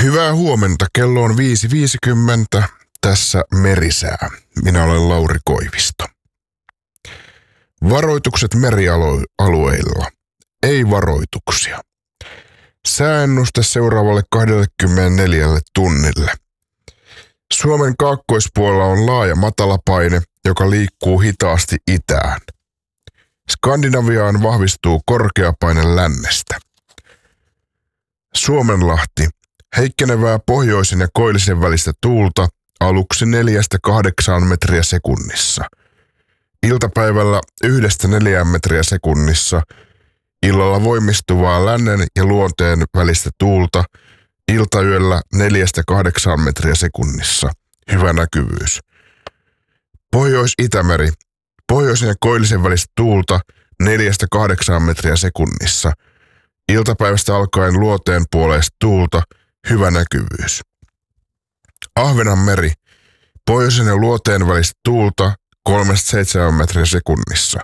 Hyvää huomenta, kello on 5.50, tässä Merisää. Minä olen Lauri Koivisto. Varoitukset merialueilla. Ei varoituksia. Sääennuste seuraavalle 24 tunnille. Suomen kaakkoispuolella on laaja matalapaine, joka liikkuu hitaasti itään. Skandinaviaan vahvistuu korkeapaine lännestä. Suomenlahti. Heikkenevää pohjoisen ja koillisen välistä tuulta aluksi 4-8 metriä sekunnissa. Iltapäivällä 1-4 metriä sekunnissa. Illalla voimistuvaa lännen ja luonteen välistä tuulta. Iltayöllä 4-8 metriä sekunnissa. Hyvä näkyvyys. Pohjois-Itämeri. Pohjoisen ja koillisen välistä tuulta 4-8 metriä sekunnissa. Iltapäivästä alkaen luoteen puoleista tuulta. Hyvä näkyvyys. Ahvenanmeri. Pohjoisen ja luoteen välistä tuulta 3-7 metriä sekunnissa.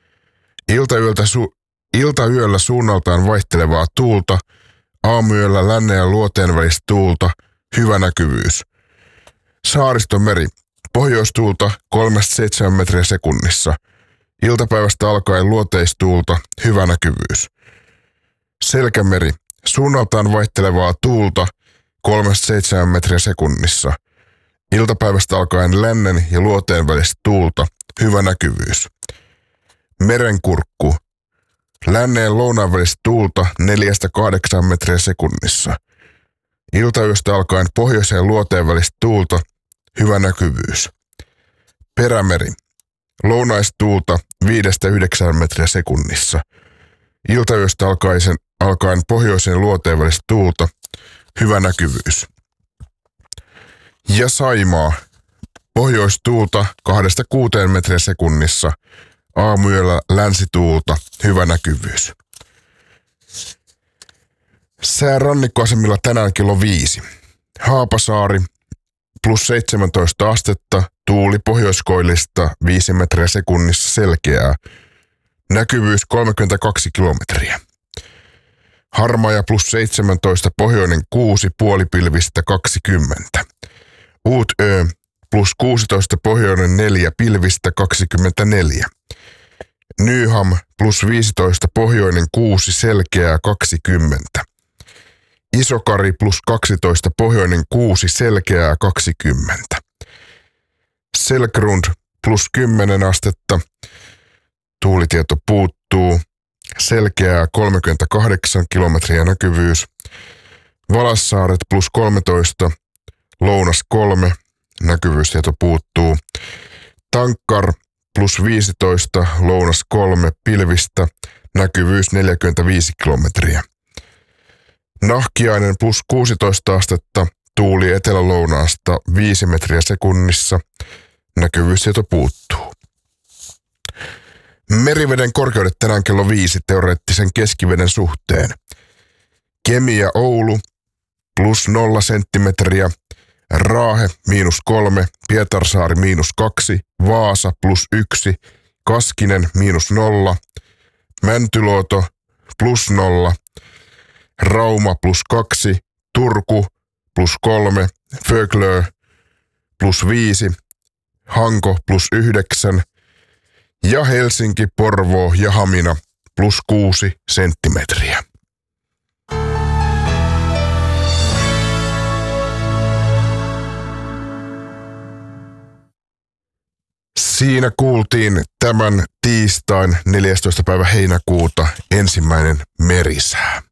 Iltayöllä suunnaltaan vaihtelevaa tuulta. Aamuyöllä lännen ja luoteen välistä tuulta. Hyvä näkyvyys. Saaristomeri. Pohjoistuulta 3-7 metriä sekunnissa. Iltapäivästä alkaen luoteistuulta. Hyvä näkyvyys. Selkämeri. Suunnaltaan vaihtelevaa tuulta 3-7 metriä sekunnissa. Iltapäivästä alkaen lännen ja luoteen välistä tuulta. Hyvä näkyvyys. Merenkurkku. Lännen ja lounaan välistä tuulta 4-8 metriä sekunnissa. Iltayöstä alkaen pohjoiseen ja luoteen välistä tuulta. Hyvä näkyvyys. Perämeri. Lounaistuulta 5-9 metriä sekunnissa. Iltayöstä alkaen pohjoiseen luoteen välistä tuulta. Hyvä näkyvyys. Ja Saimaa. Pohjoistuulta 2-6 metriä sekunnissa. Aamuyöllä länsituulta. Hyvä näkyvyys. Sää rannikkoasemilla tänään kello 5. Haapasaari +17 astetta. Tuuli pohjoiskoillista 5 metriä sekunnissa selkeää. Näkyvyys 32 kilometriä. Harmaja +17, pohjoinen 6, puolipilvistä 20. Uutö +16, pohjoinen 4, pilvistä 24. Nyham +15, pohjoinen 6, selkeää 20. Isokari +12, pohjoinen 6, selkeää 20. Selkrund +10 astetta. Tuulitieto puuttuu. Selkeää 38 kilometriä näkyvyys. Valassaaret +13, lounas 3, näkyvyystieto puuttuu. Tankkar +15, lounas 3, pilvistä, näkyvyys 45 kilometriä. Nahkiainen +16 astetta, tuuli etelä-lounaasta 5 metriä sekunnissa, näkyvyystieto puuttuu. Meriveden korkeudet tänään kello 5 teoreettisen keskiveden suhteen. Kemi ja Oulu +0 senttimetriä, Raahe -3, Pietarsaari -2, Vaasa +1, Kaskinen -0, Mäntyluoto +0, Rauma +2, Turku +3, Föglö +5, Hanko +9, ja Helsinki, Porvoo ja Hamina +6 senttimetriä. Siinä kuultiin tämän tiistain 14. päivä heinäkuuta ensimmäinen merisää.